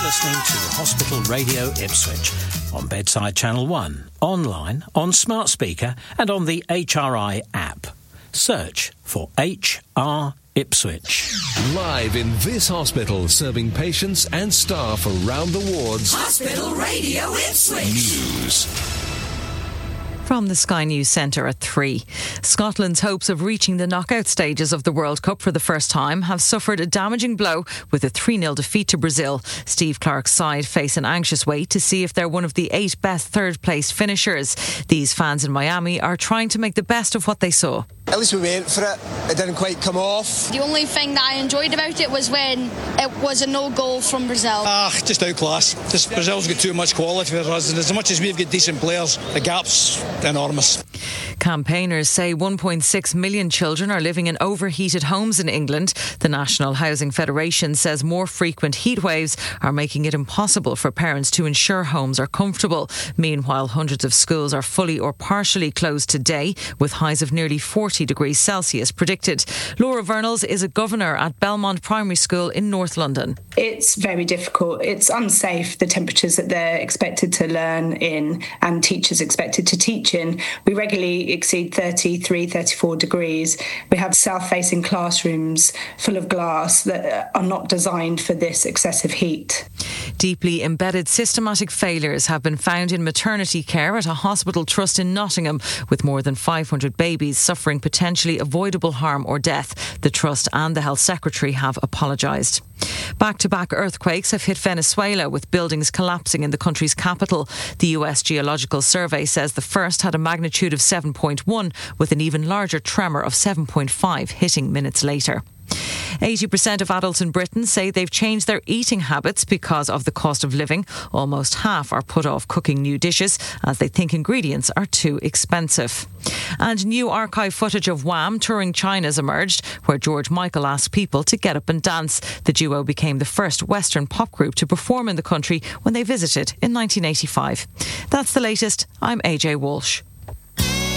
listening to Hospital Radio Ipswich on Bedside Channel 1, online, on smart speaker and on the HRI app. Search for HR Ipswich. Live in this hospital, serving patients and staff around the wards. Hospital Radio Ipswich. News. From the Sky News Centre at 3. Scotland's hopes of reaching the knockout stages of the World Cup for the first time have suffered a damaging blow with a 3-0 defeat to Brazil. Steve Clarke's side face an anxious wait to see if they're one of the 8 best third-place finishers. These fans in Miami are trying to make the best of what they saw. At least we went for it. It didn't quite come off. The only thing that I enjoyed about it was when it was a no-goal from Brazil. Just outclass. Brazil's got too much quality for us, and as much as we've got decent players, the gap's enormous. Campaigners say 1.6 million children are living in overheated homes in England. The National Housing Federation says more frequent heat waves are making it impossible for parents to ensure homes are comfortable. Meanwhile, hundreds of schools are fully or partially closed today, with highs of nearly 40 degrees Celsius predicted. Laura Vernals is a governor at Belmont Primary School in North London. It's very difficult. It's unsafe, the temperatures that they're expected to learn in and teachers expected to teach in. We regularly exceed 33, 34 degrees. We have south-facing classrooms full of glass that are not designed for this excessive heat. Deeply embedded systematic failures have been found in maternity care at a hospital trust in Nottingham, with more than 500 babies suffering potentially avoidable harm or death. The trust and the health secretary have apologised. Back-to-back earthquakes have hit Venezuela, with buildings collapsing in the country's capital. The US Geological Survey says the first had a magnitude of 7.1, with an even larger tremor of 7.5 hitting minutes later. 80% of adults in Britain say they've changed their eating habits because of the cost of living. Almost half are put off cooking new dishes as they think ingredients are too expensive. And new archive footage of Wham touring China has emerged, where George Michael asked people to get up and dance. The duo became the first Western pop group to perform in the country when they visited in 1985. That's the latest. I'm AJ Walsh.